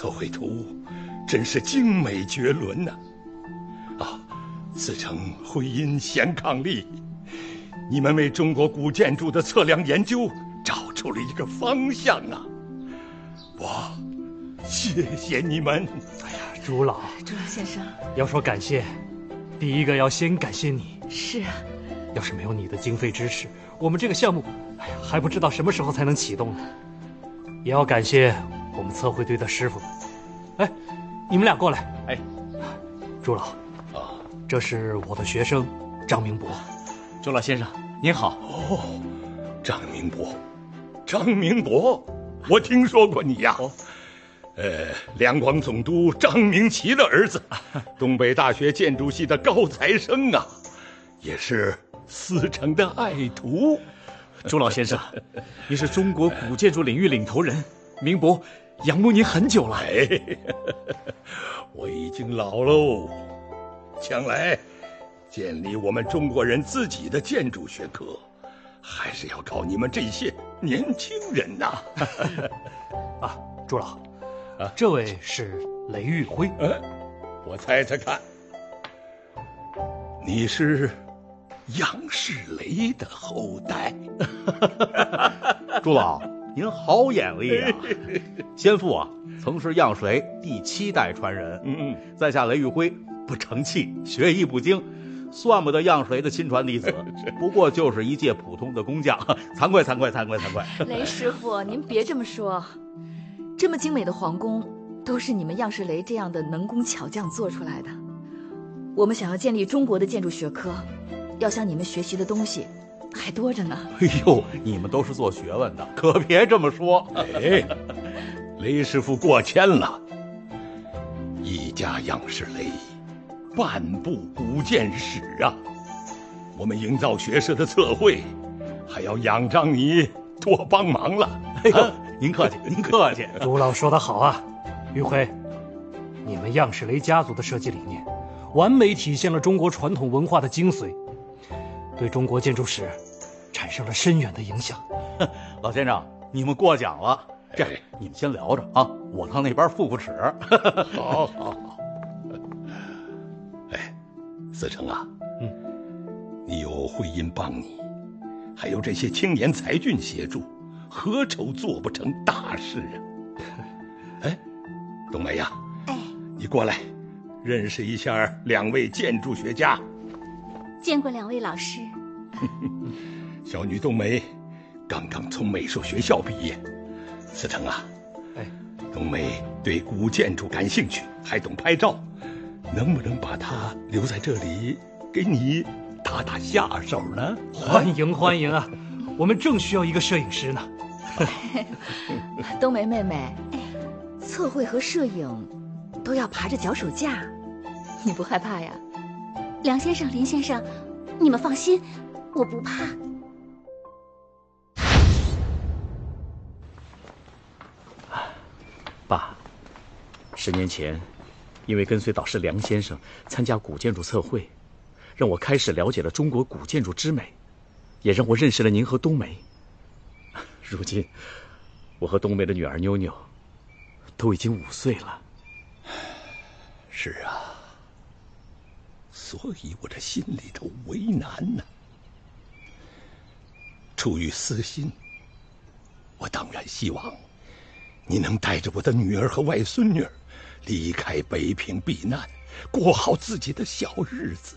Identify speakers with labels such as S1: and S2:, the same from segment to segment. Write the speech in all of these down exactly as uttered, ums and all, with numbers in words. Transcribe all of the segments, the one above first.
S1: 测绘图真是精美绝伦呐！啊，此诚徽因贤伉俪，你们为中国古建筑的测量研究找出了一个方向啊！我谢谢你们。
S2: 哎呀，朱老，
S3: 朱老先生，
S2: 要说感谢，第一个要先感谢你。
S3: 是啊，
S2: 要是没有你的经费支持，我们这个项目，哎呀，还不知道什么时候才能启动呢。也要感谢我们测绘队的师傅们。哎，你们俩过来。
S4: 哎，
S2: 朱老，
S1: 啊，
S2: 这是我的学生张明博。
S4: 朱老先生您好。
S1: 哦，张明博，张明博，我听说过你呀。哦，呃，两广总督张明奇的儿子，东北大学建筑系的高材生啊，也是思成的爱徒。
S4: 朱老先生，您是中国古建筑领域领头人，明博仰慕您很久了。
S1: 哎，我已经老喽，将来建立我们中国人自己的建筑学科，还是要靠你们这些年轻人呐。
S2: 啊，朱老，啊，这位是雷玉辉。
S1: 呃，我猜猜看，你是样式雷的后代。
S5: 朱老，您好眼力啊！先父啊，曾是样式雷第七代传人。
S1: 嗯，
S5: 在下雷玉辉，不成器，学艺不精，算不得样式雷的亲传弟子，不过就是一介普通的工匠。惭愧，惭愧，惭愧，惭愧。
S3: 雷师傅，您别这么说，这么精美的皇宫，都是你们样式雷这样的能工巧匠做出来的。我们想要建立中国的建筑学科，要向你们学习的东西还多着呢。
S5: 哎呦，你们都是做学问的，可别这么说。
S1: 哎，雷师傅过谦了。一家样式雷，半部古建史啊。我们营造学社的测绘，还要仰仗你多帮忙了。
S5: 哎呦，啊，您客气，您客气。
S2: 朱老说得好啊，玉辉，你们样式雷家族的设计理念，完美体现了中国传统文化的精髓，对中国建筑史产生了深远的影响。
S5: 老先生，你们过奖了。这样，你们先聊着啊，我到那边复复齿。
S1: 好，好，好。哎，思成啊，
S2: 嗯，
S1: 你有徽因帮你，还有这些青年才俊协助，何愁做不成大事啊？哎，冬梅呀，
S6: 哎，
S1: 你过来，认识一下两位建筑学家。
S6: 见过两位老师。
S1: 小女冬梅刚刚从美术学校毕业。思成啊，
S2: 哎，
S1: 冬梅对古建筑感兴趣，还懂拍照，能不能把她留在这里，给你打打下手呢？
S2: 欢迎欢迎啊，我们正需要一个摄影师呢。
S3: 冬梅妹妹，测绘和摄影都要爬着脚手架，你不害怕呀？
S6: 梁先生、林先生，你们放心，我不怕。
S4: 爸，十年前，因为跟随导师梁先生参加古建筑测绘，让我开始了解了中国古建筑之美，也让我认识了您和冬梅。如今，我和冬梅的女儿妞妞都已经五岁了。
S1: 是啊，所以我这心里头为难呢。出于私心，我当然希望你能带着我的女儿和外孙女离开北平避难，过好自己的小日子。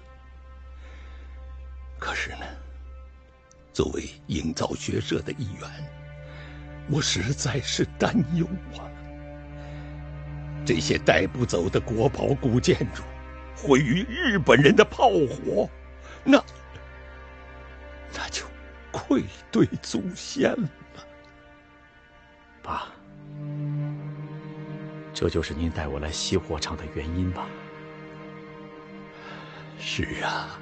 S1: 可是呢，作为营造学社的一员，我实在是担忧啊。这些带不走的国宝古建筑毁于日本人的炮火，那那就愧对祖先了。
S4: 爸，这就是您带我来西火场的原因吧？
S1: 是啊，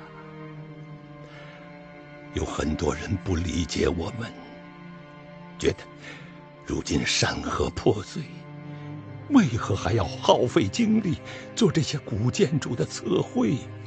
S1: 有很多人不理解我们，觉得如今山河破碎，为何还要耗费精力做这些古建筑的测绘？